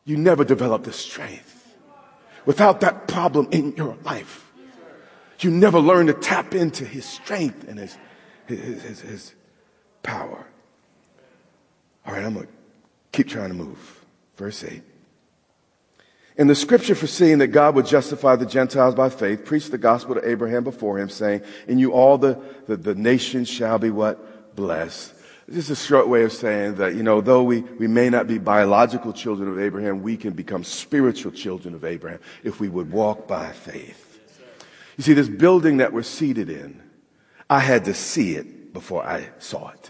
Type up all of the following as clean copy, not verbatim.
you never develop the strength. Without that problem in your life, you never learn to tap into his strength and his power. All right, I'm going to keep trying to move. Verse 8. In the scripture foreseeing that God would justify the Gentiles by faith, preached the gospel to Abraham before him, saying, in you all the nations shall be what? Blessed. This is a short way of saying that, though we may not be biological children of Abraham, we can become spiritual children of Abraham if we would walk by faith. You see, this building that we're seated in, I had to see it before I saw it.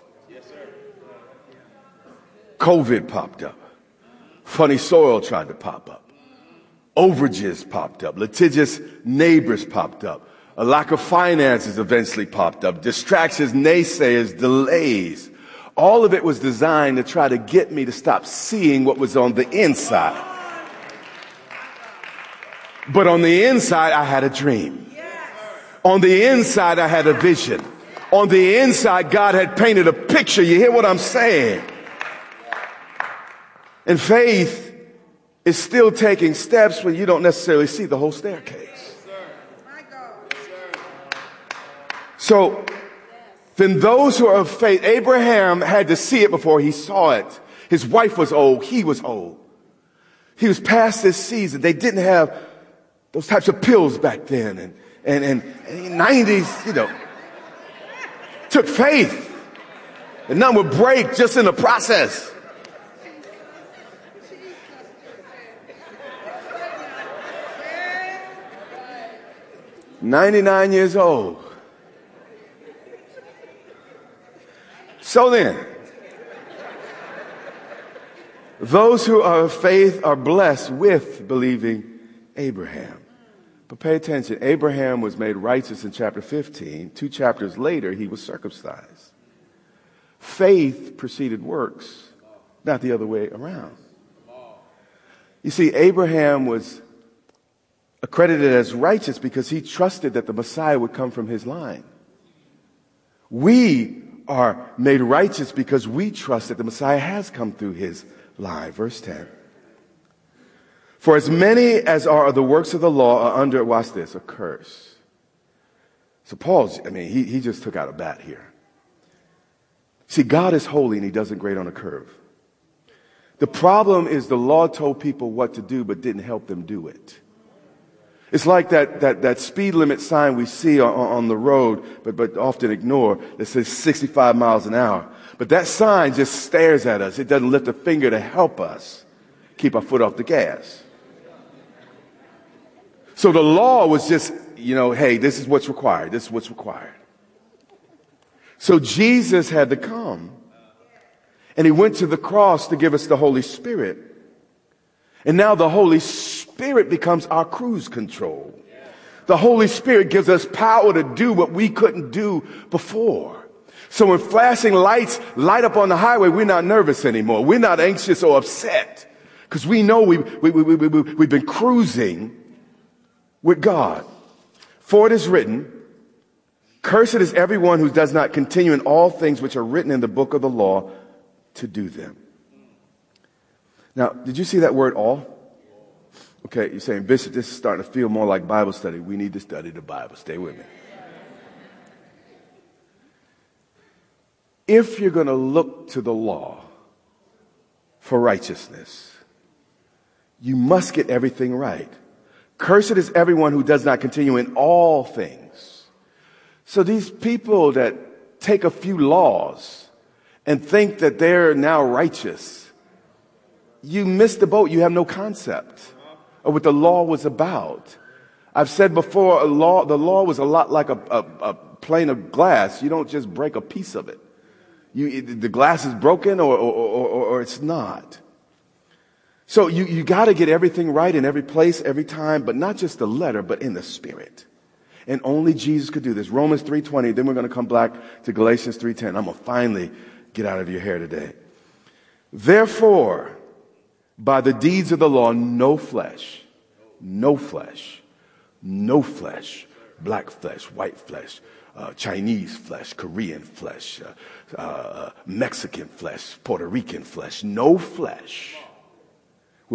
COVID popped up. Funny soil tried to pop up. Overages popped up. Litigious neighbors popped up. A lack of finances eventually popped up. Distractions, naysayers, delays. All of it was designed to try to get me to stop seeing what was on the inside. But on the inside, I had a dream. On the inside, I had a vision. On the inside, God had painted a picture. You hear what I'm saying? And faith is still taking steps when you don't necessarily see the whole staircase. So, then those who are of faith, Abraham had to see it before he saw it. His wife was old. He was old. He was past this season. They didn't have those types of pills back then. And in the 90s, took faith. And none would break just in the process. "99 years old. So then, those who are of faith are blessed with believing Abraham. But pay attention, Abraham was made righteous in chapter 15. 2 chapters later, he was circumcised. Faith preceded works, not the other way around. You see, Abraham was accredited as righteous because he trusted that the Messiah would come from his line. We are made righteous because we trust that the Messiah has come through his line. Verse 10. For as many as are of the works of the law are under, watch this, a curse. So he just took out a bat here. See, God is holy and he doesn't grade on a curve. The problem is the law told people what to do but didn't help them do it. It's like that speed limit sign we see on the road, but often ignore, that says 65 miles an hour. But that sign just stares at us. It doesn't lift a finger to help us keep our foot off the gas. So the law was just, hey, this is what's required. This is what's required. So Jesus had to come. And he went to the cross to give us the Holy Spirit. And now the Holy Spirit becomes our cruise control. The Holy Spirit gives us power to do what we couldn't do before. So when flashing lights light up on the highway, we're not nervous anymore. We're not anxious or upset because we know we've been cruising with God. For it is written, cursed is everyone who does not continue in all things which are written in the book of the law to do them. Now, did you see that word all? Okay, you're saying, Bishop, this is starting to feel more like Bible study. We need to study the Bible. Stay with me. If you're going to look to the law for righteousness, you must get everything right. Cursed is everyone who does not continue in all things. So these people that take a few laws and think that they're now righteous, you missed the boat. You have no concept of what the law was about. I've said before, the law was a lot like a plane of glass. You don't just break a piece of it. The glass is broken or it's not. So you got to get everything right in every place, every time, but not just the letter, but in the spirit. And only Jesus could do this. Romans 3:20, then we're going to come back to Galatians 3:10. I'm going to finally get out of your hair today. Therefore, by the deeds of the law, no flesh, black flesh, white flesh, Chinese flesh, Korean flesh, Mexican flesh, Puerto Rican flesh, no flesh